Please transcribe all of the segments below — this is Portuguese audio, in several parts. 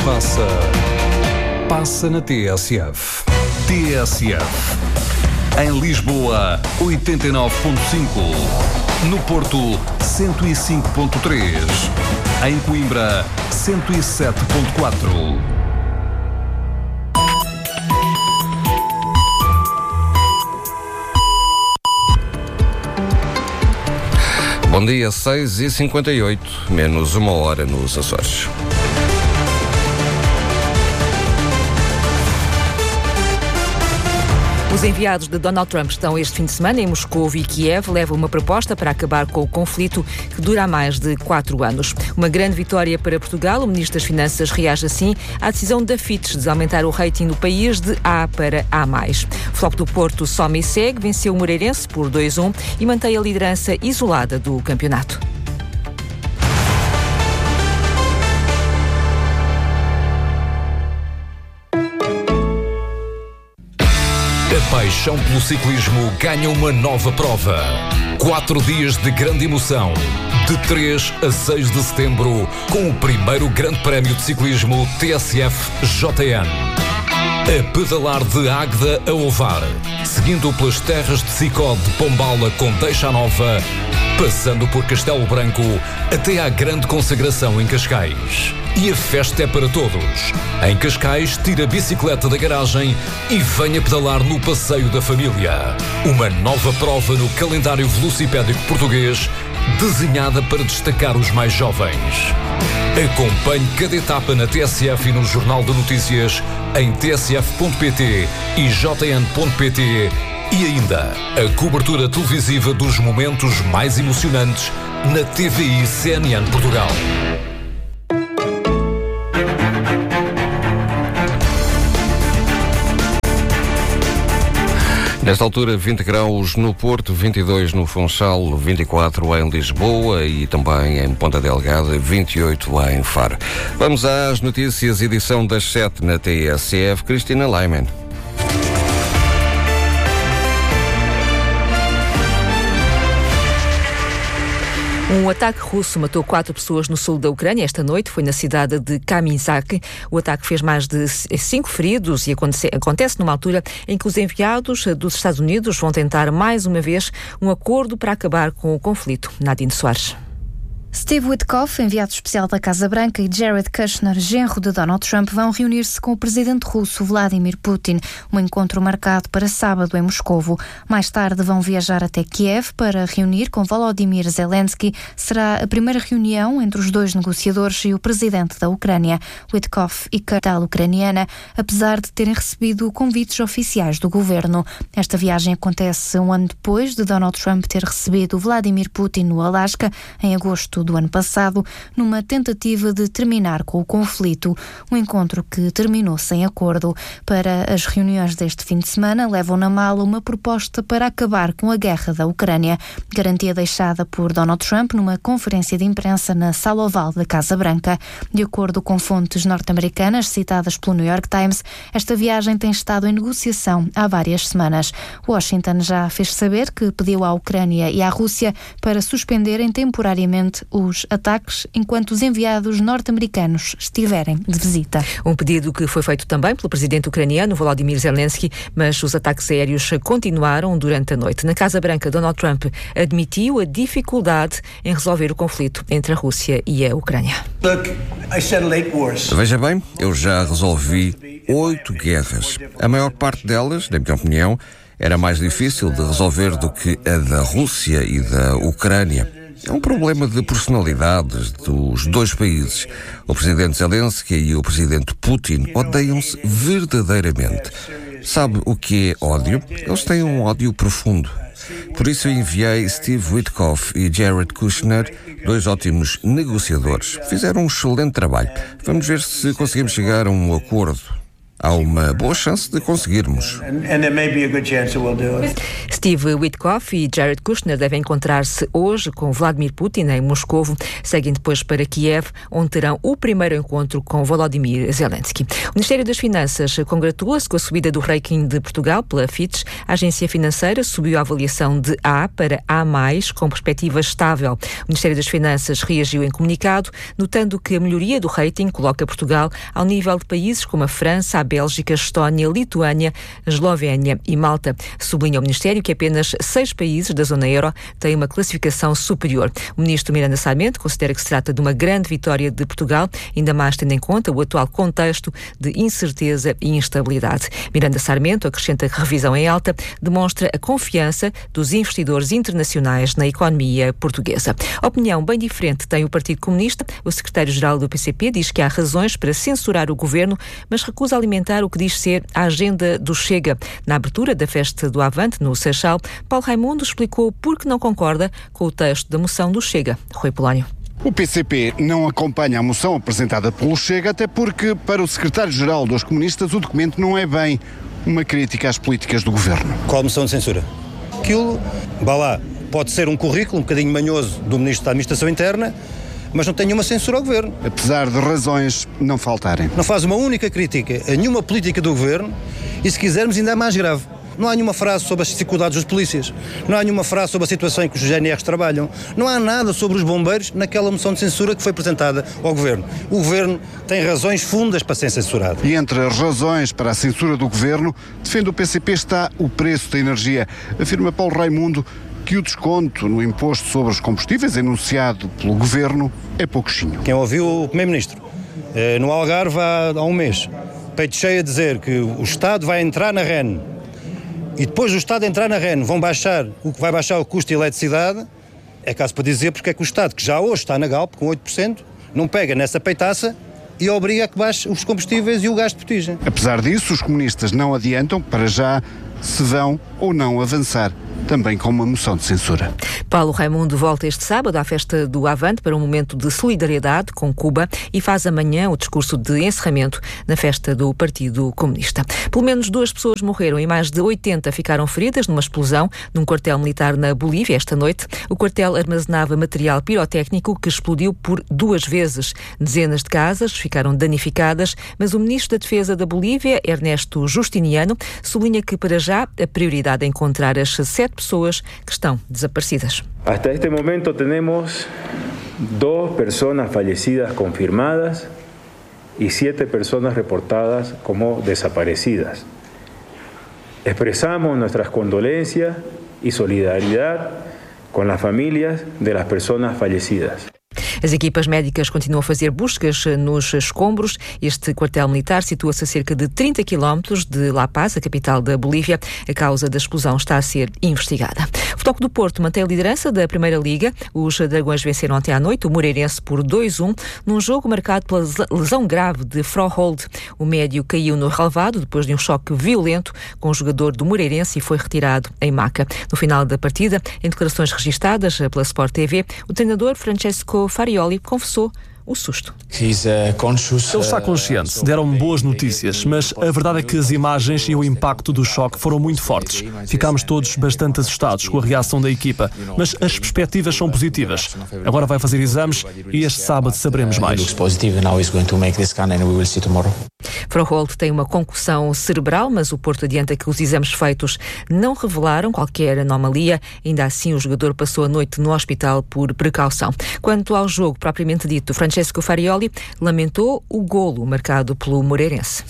passa na TSF. TSF. Em Lisboa, 89.5. No Porto, 105.3. Em Coimbra, 107.4. Bom dia, 6h58, menos uma hora nos Açores. Os enviados de Donald Trump estão este fim de semana em Moscou e Kiev. Levam uma proposta para acabar com o conflito que dura há mais de 4 anos. Uma grande vitória para Portugal. O Ministro das Finanças reage assim à decisão da Fitch de aumentar o rating do país de A para A+. O Floco do Porto some e segue, venceu o Moreirense por 2-1 e mantém a liderança isolada do campeonato. A paixão pelo ciclismo ganha uma nova prova. 4 dias de grande emoção, de 3 a 6 de setembro, com o primeiro grande prémio de ciclismo TSF JN. A pedalar de Águeda a Ovar, seguindo pelas terras de Sicó de Pombala com Deixa Nova, passando por Castelo Branco até à grande consagração em Cascais. E a festa é para todos. Em Cascais, tira a bicicleta da garagem e venha pedalar no Passeio da Família. Uma nova prova no calendário velocipédico português, desenhada para destacar os mais jovens. Acompanhe cada etapa na TSF e no Jornal de Notícias em tsf.pt e jn.pt e ainda a cobertura televisiva dos momentos mais emocionantes na TVI CNN Portugal. Nesta altura, 20 graus no Porto, 22 no Funchal, 24 em Lisboa e também em Ponta Delgada, 28 em Faro. Vamos às notícias, edição das 7 na TSF. Cristina Leiman. Um ataque russo matou 4 pessoas no sul da Ucrânia esta noite, foi na cidade de Kamiansk. O ataque fez mais de 5 feridos e acontece numa altura em que os enviados dos Estados Unidos vão tentar mais uma vez um acordo para acabar com o conflito. Nadine Soares. Steve Witkoff, enviado especial da Casa Branca, e Jared Kushner, genro de Donald Trump, vão reunir-se com o presidente russo Vladimir Putin. Um encontro marcado para sábado em Moscovo. Mais tarde vão viajar até Kiev para reunir com Volodymyr Zelensky. Será a primeira reunião entre os dois negociadores e o presidente da Ucrânia. Witkoff e capital ucraniana, apesar de terem recebido convites oficiais do governo. Esta viagem acontece um ano depois de Donald Trump ter recebido Vladimir Putin no Alasca, em agosto do ano passado, numa tentativa de terminar com o conflito. Um encontro que terminou sem acordo. Para as reuniões deste fim de semana, levam na mala uma proposta para acabar com a guerra da Ucrânia. Garantia deixada por Donald Trump numa conferência de imprensa na Sala Oval da Casa Branca. De acordo com fontes norte-americanas citadas pelo New York Times, esta viagem tem estado em negociação há várias semanas. Washington já fez saber que pediu à Ucrânia e à Rússia para suspenderem temporariamente os ataques enquanto os enviados norte-americanos estiverem de visita. Um pedido que foi feito também pelo presidente ucraniano Volodymyr Zelensky, mas os ataques aéreos continuaram durante a noite. Na Casa Branca, Donald Trump admitiu a dificuldade em resolver o conflito entre a Rússia e a Ucrânia. Veja bem, eu já resolvi 8 guerras. A maior parte delas, na minha opinião, era mais difícil de resolver do que a da Rússia e da Ucrânia. É um problema de personalidades dos dois países. O presidente Zelensky e o presidente Putin odeiam-se verdadeiramente. Sabe o que é ódio? Eles têm um ódio profundo. Por isso eu enviei Steve Witkoff e Jared Kushner, 2 ótimos negociadores. Fizeram um excelente trabalho. Vamos ver se conseguimos chegar a um acordo. há uma boa chance de conseguirmos. Steve Witkoff e Jared Kushner devem encontrar-se hoje com Vladimir Putin em Moscovo. Seguem depois para Kiev, onde terão o primeiro encontro com Volodymyr Zelensky. O Ministério das Finanças congratula-se com a subida do ranking de Portugal pela Fitch. A agência financeira subiu a avaliação de A para A+, com perspectiva estável. O Ministério das Finanças reagiu em comunicado, notando que a melhoria do rating coloca Portugal ao nível de países como a França, a Bélgica, a Estónia, a Lituânia, a Eslovénia e Malta. Sublinha o Ministério que apenas 6 países da zona euro têm uma classificação superior. O ministro Miranda Sarmento considera que se trata de uma grande vitória de Portugal, ainda mais tendo em conta o atual contexto de incerteza e instabilidade. Miranda Sarmento acrescenta que a revisão em alta demonstra a confiança dos investidores internacionais na economia portuguesa. Opinião bem diferente tem o Partido Comunista. O secretário-geral do PCP diz que há razões para censurar o governo, mas recusa alimentar o que diz ser a agenda do Chega. Na abertura da festa do Avante, no Seixal, Paulo Raimundo explicou por que não concorda com o texto da moção do Chega. Rui Polónio. O PCP não acompanha a moção apresentada pelo Chega, até porque, para o secretário-geral dos comunistas, o documento não é bem uma crítica às políticas do governo. Qual moção de censura? Aquilo, vá lá, pode ser um currículo um bocadinho manhoso do Ministro da Administração Interna, mas não tem nenhuma censura ao governo. Apesar de razões não faltarem. Não faz uma única crítica a nenhuma política do governo e, se quisermos, ainda é mais grave. Não há nenhuma frase sobre as dificuldades dos polícias. Não há nenhuma frase sobre a situação em que os GNRs trabalham. Não há nada sobre os bombeiros naquela moção de censura que foi apresentada ao governo. O governo tem razões fundas para ser censurado. E entre as razões para a censura do governo, defende o PCP, está o preço da energia. Afirma Paulo Raimundo que o desconto no imposto sobre os combustíveis anunciado pelo governo é pouquinho. Quem ouviu o Primeiro-Ministro no Algarve há um mês, peito cheio a dizer que o Estado vai entrar na REN e depois do Estado entrar na REN vai baixar o custo de eletricidade, é caso para dizer porque é que o Estado, que já hoje está na Galp com 8%, não pega nessa peitaça e obriga a que baixe os combustíveis e o gás de botija. Apesar disso, os comunistas não adiantam para já se vão ou não avançar também com uma moção de censura. Paulo Raimundo volta este sábado à festa do Avante para um momento de solidariedade com Cuba e faz amanhã o discurso de encerramento na festa do Partido Comunista. Pelo menos 2 pessoas morreram e mais de 80 ficaram feridas numa explosão num quartel militar na Bolívia esta noite. O quartel armazenava material pirotécnico que explodiu por 2 vezes. Dezenas de casas ficaram danificadas, mas o ministro da Defesa da Bolívia, Ernesto Justiniano, sublinha que para já a prioridade é encontrar as 7 pessoas que estão desaparecidas. Hasta este momento temos 2 pessoas fallecidas confirmadas e 7 pessoas reportadas como desaparecidas. Expresamos nuestras condolencias y solidaridad con las familias de las personas fallecidas. As equipas médicas continuam a fazer buscas nos escombros. Este quartel militar situa-se a cerca de 30 quilómetros de La Paz, a capital da Bolívia. A causa da explosão está a ser investigada. O Futebol do Porto mantém a liderança da Primeira Liga. Os Dragões venceram ontem à noite o Moreirense por 2-1, num jogo marcado pela lesão grave de Frohold. O médio caiu no relvado depois de um choque violento com o jogador do Moreirense e foi retirado em maca. No final da partida, em declarações registadas pela Sport TV, o treinador Francesco Farioli confessou o susto. Ele está consciente, deram-me boas notícias, mas a verdade é que as imagens e o impacto do choque foram muito fortes. Ficámos todos bastante assustados com a reação da equipa, mas as perspectivas são positivas. Agora vai fazer exames e este sábado saberemos mais. Frohold tem uma concussão cerebral, mas o Porto adianta que os exames feitos não revelaram qualquer anomalia. Ainda assim, o jogador passou a noite no hospital por precaução. Quanto ao jogo propriamente dito, Francesco Farioli lamentou o golo marcado pelo Moreirense.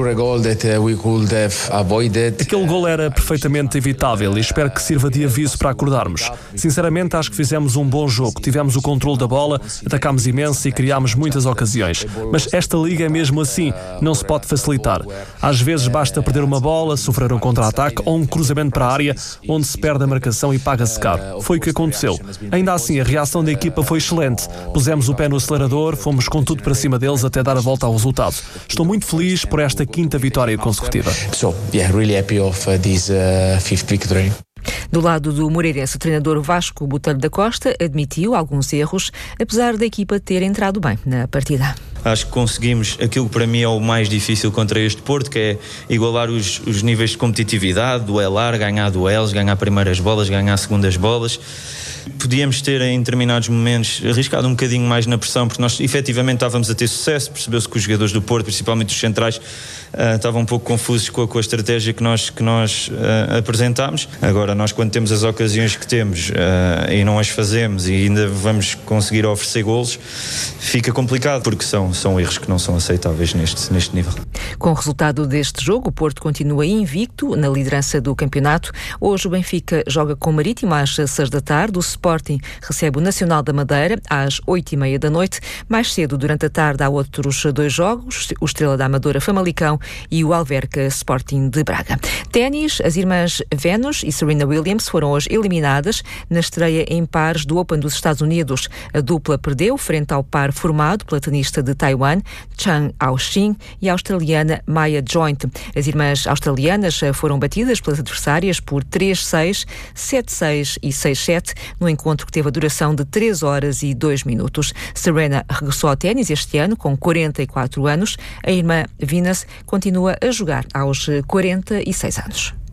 Aquele golo era perfeitamente evitável e espero que sirva de aviso para acordarmos. Sinceramente, acho que fizemos um bom jogo. Tivemos o controle da bola, atacámos imenso e criámos muitas ocasiões. Mas esta liga é mesmo assim, não se pode facilitar. Às vezes basta perder uma bola, sofrer um contra-ataque ou um cruzamento para a área, onde se perde a marcação e paga-se caro. Foi o que aconteceu. Ainda assim, a reação da equipa foi excelente. Pusemos o pé no acelerador, fomos com tudo para cima deles até dar a volta ao resultado. Estou muito feliz por esta 5ª vitória consecutiva. Do lado do Moreirense, o treinador Vasco Botelho da Costa admitiu alguns erros, apesar da equipa ter entrado bem na partida. Acho que conseguimos aquilo que para mim é o mais difícil contra este Porto, que é igualar os níveis de competitividade, duelar, ganhar duelos, ganhar primeiras bolas, ganhar segundas bolas. Podíamos ter em determinados momentos arriscado um bocadinho mais na pressão, porque nós efetivamente estávamos a ter sucesso. Percebeu-se que os jogadores do Porto, principalmente os centrais, estavam um pouco confusos com a estratégia que nós apresentámos. Agora, nós quando temos as ocasiões que temos e não as fazemos e ainda vamos conseguir oferecer golos, fica complicado, porque são erros que não são aceitáveis neste nível. Com o resultado deste jogo, o Porto continua invicto na liderança do campeonato. Hoje o Benfica joga com o Marítimo às 6 da tarde, o Sporting recebe o Nacional da Madeira às 8h30 da noite. Mais cedo, durante a tarde, há outros 2 jogos, o Estrela da Amadora Famalicão e o Alverca Sporting de Braga. Ténis, as irmãs Venus e Serena Williams foram hoje eliminadas na estreia em pares do Open dos Estados Unidos. A dupla perdeu frente ao par formado pela tenista de Taiwan, Chang Ao-Shin, e a australiana Maya Joint. As irmãs australianas foram batidas pelas adversárias por 3-6, 7-6 e 6-7, no encontro que teve a duração de 3 horas e 2 minutos. Serena regressou ao ténis este ano com 44 anos. A irmã Venus continua a jogar aos 46 anos.